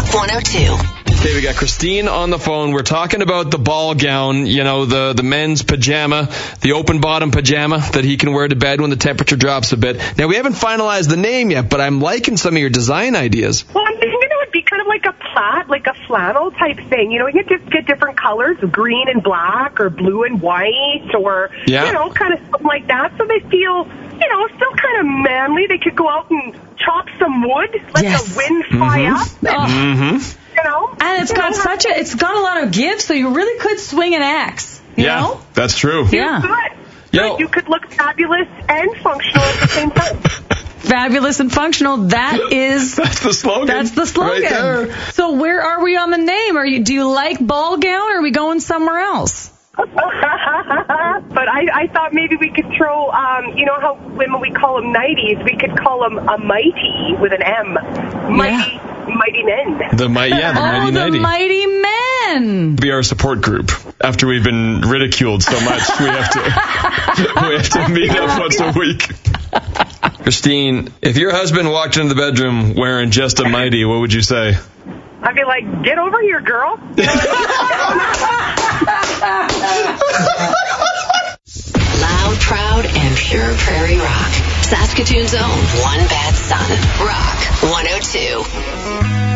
102. Okay, we got Christine on the phone. We're talking about the ball gown, the men's pajama, the open bottom pajama that he can wear to bed when the temperature drops a bit. Now, we haven't finalized the name yet, but I'm liking some of your design ideas. Well, I'm thinking it would be kind of like a plaid, like a flannel type thing. You can just get different colors, green and black or blue and white or, kind of something like that. So they feel, still kind of manly. They could go out and chop some wood, let the wind fly up. And it's got a lot of give, so you really could swing an axe. You know? That's true. Yeah. You could look fabulous and functional at the same time. Fabulous and functional. That's the slogan. That's the slogan. Right there. So where are we on the name? Do you like ball gown, or are we going somewhere else? But I thought maybe we could throw, how women, we call them nighties, we could call them a mighty with an M. Mighty men. The Mighty Nighty. The Mighty Men. Be our support group. After we've been ridiculed so much, we have to meet up once a week. Christine, if your husband walked into the bedroom wearing just a Mighty, what would you say? I'd be like, get over here, girl. Loud, proud, and pure prairie rock. Saskatoon's own One Bad Son. Rock 102.